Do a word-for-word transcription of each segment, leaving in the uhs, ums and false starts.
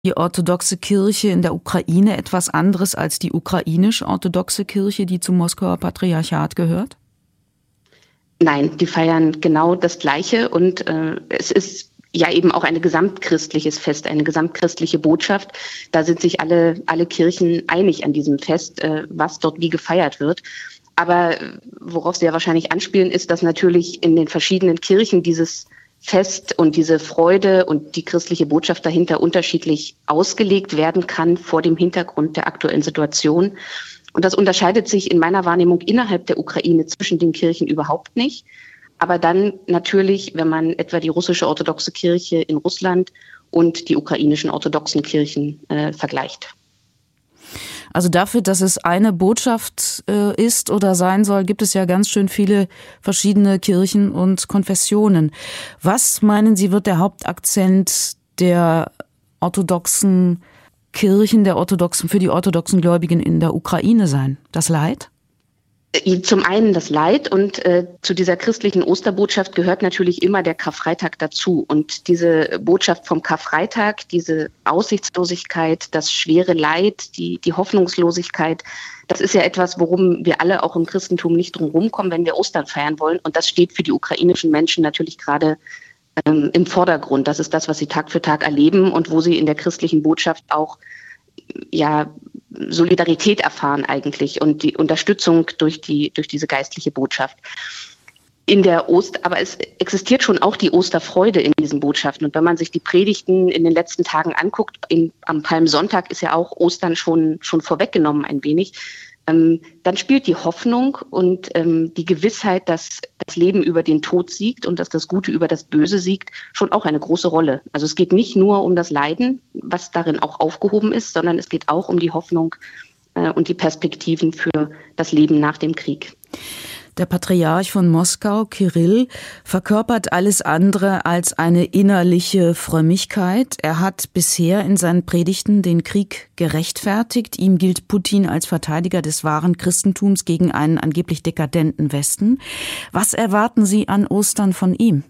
die orthodoxe Kirche in der Ukraine etwas anderes als die ukrainisch-orthodoxe Kirche, die zum Moskauer Patriarchat gehört? Nein, die feiern genau das Gleiche und äh, es ist ja eben auch ein gesamtchristliches Fest, eine gesamtchristliche Botschaft. Da sind sich alle, alle Kirchen einig an diesem Fest, äh, was dort wie gefeiert wird. Aber worauf Sie ja wahrscheinlich anspielen, ist, dass natürlich in den verschiedenen Kirchen dieses Fest und diese Freude und die christliche Botschaft dahinter unterschiedlich ausgelegt werden kann vor dem Hintergrund der aktuellen Situation. Und das unterscheidet sich in meiner Wahrnehmung innerhalb der Ukraine zwischen den Kirchen überhaupt nicht. Aber dann natürlich, wenn man etwa die russische orthodoxe Kirche in Russland und die ukrainischen orthodoxen Kirchen äh, vergleicht. Also dafür, dass es eine Botschaft äh, ist oder sein soll, gibt es ja ganz schön viele verschiedene Kirchen und Konfessionen. Was meinen Sie, wird der Hauptakzent der orthodoxen Kirchen, der orthodoxen, für die orthodoxen Gläubigen in der Ukraine sein? Das Leid? Zum einen das Leid und äh, zu dieser christlichen Osterbotschaft gehört natürlich immer der Karfreitag dazu. Und diese Botschaft vom Karfreitag, diese Aussichtslosigkeit, das schwere Leid, die, die Hoffnungslosigkeit, das ist ja etwas, worum wir alle auch im Christentum nicht drum rumkommen, wenn wir Ostern feiern wollen. Und das steht für die ukrainischen Menschen natürlich gerade ähm, im Vordergrund. Das ist das, was sie Tag für Tag erleben und wo sie in der christlichen Botschaft auch ja Solidarität erfahren eigentlich und die Unterstützung durch die durch diese geistliche Botschaft. In der Ost, aber es existiert schon auch die Osterfreude in diesen Botschaften. Und wenn man sich die Predigten in den letzten Tagen anguckt, in, am Palmsonntag ist ja auch Ostern schon schon vorweggenommen ein wenig, ähm, dann spielt die Hoffnung und ähm, die Gewissheit, dass das Leben über den Tod siegt und dass das Gute über das Böse siegt, schon auch eine große Rolle. Also es geht nicht nur um das Leiden, was darin auch aufgehoben ist, sondern es geht auch um die Hoffnung äh, und die Perspektiven für das Leben nach dem Krieg. Der Patriarch von Moskau, Kyrill, verkörpert alles andere als eine innerliche Frömmigkeit. Er hat bisher in seinen Predigten den Krieg gerechtfertigt. Ihm gilt Putin als Verteidiger des wahren Christentums gegen einen angeblich dekadenten Westen. Was erwarten Sie an Ostern von ihm?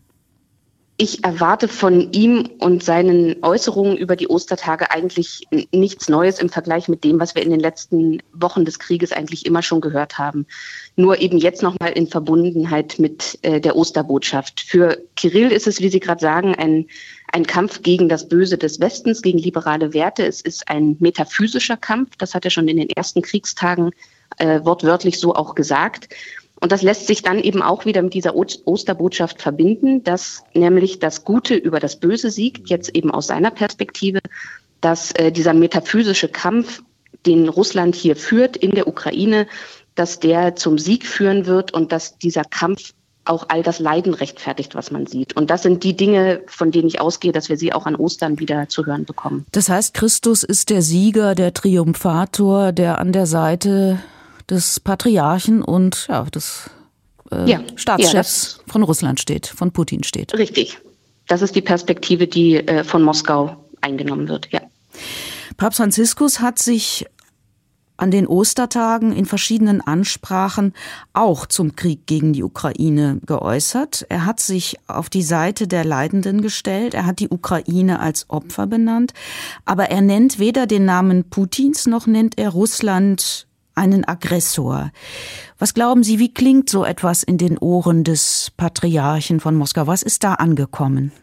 Ich erwarte von ihm und seinen Äußerungen über die Ostertage eigentlich nichts Neues im Vergleich mit dem, was wir in den letzten Wochen des Krieges eigentlich immer schon gehört haben. Nur eben jetzt nochmal in Verbundenheit mit äh, der Osterbotschaft. Für Kyrill ist es, wie Sie gerade sagen, ein, ein Kampf gegen das Böse des Westens, gegen liberale Werte. Es ist ein metaphysischer Kampf. Das hat er schon in den ersten Kriegstagen äh, wortwörtlich so auch gesagt. Und das lässt sich dann eben auch wieder mit dieser Osterbotschaft verbinden, dass nämlich das Gute über das Böse siegt, jetzt eben aus seiner Perspektive, dass äh, dieser metaphysische Kampf, den Russland hier führt in der Ukraine, dass der zum Sieg führen wird und dass dieser Kampf auch all das Leiden rechtfertigt, was man sieht. Und das sind die Dinge, von denen ich ausgehe, dass wir sie auch an Ostern wieder zu hören bekommen. Das heißt, Christus ist der Sieger, der Triumphator, der an der Seite des Patriarchen und ja, des äh, ja, Staatschefs ja, von Russland steht, von Putin steht. Richtig. Das ist die Perspektive, die äh, von Moskau eingenommen wird, ja. Papst Franziskus hat sich an den Ostertagen in verschiedenen Ansprachen auch zum Krieg gegen die Ukraine geäußert. Er hat sich auf die Seite der Leidenden gestellt. Er hat die Ukraine als Opfer benannt. Aber er nennt weder den Namen Putins noch nennt er Russland einen Aggressor. Was glauben Sie, wie klingt so etwas in den Ohren des Patriarchen von Moskau? Was ist da angekommen?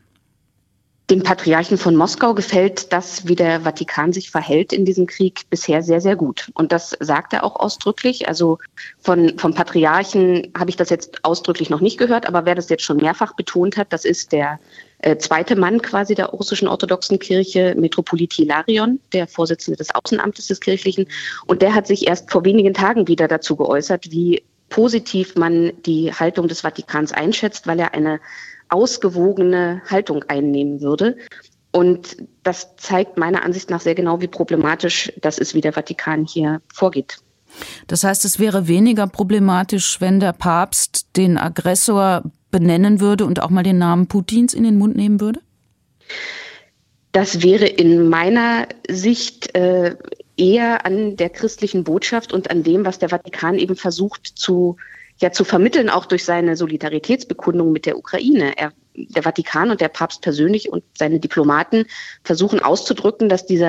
Dem Patriarchen von Moskau gefällt das, wie der Vatikan sich verhält in diesem Krieg, bisher sehr, sehr gut. Und das sagt er auch ausdrücklich. Also von, vom Patriarchen habe ich das jetzt ausdrücklich noch nicht gehört, aber wer das jetzt schon mehrfach betont hat, das ist der äh, zweite Mann quasi der russischen orthodoxen Kirche, Metropolit Hilarion, der Vorsitzende des Außenamtes des Kirchlichen. Und der hat sich erst vor wenigen Tagen wieder dazu geäußert, wie positiv man die Haltung des Vatikans einschätzt, weil er eine ausgewogene Haltung einnehmen würde. Und das zeigt meiner Ansicht nach sehr genau, wie problematisch das ist, wie der Vatikan hier vorgeht. Das heißt, es wäre weniger problematisch, wenn der Papst den Aggressor benennen würde und auch mal den Namen Putins in den Mund nehmen würde? Das wäre in meiner Sicht äh, eher an der christlichen Botschaft und an dem, was der Vatikan eben versucht zu ja zu vermitteln, auch durch seine Solidaritätsbekundung mit der Ukraine. Er der Vatikan und der Papst persönlich und seine Diplomaten versuchen auszudrücken, dass dieser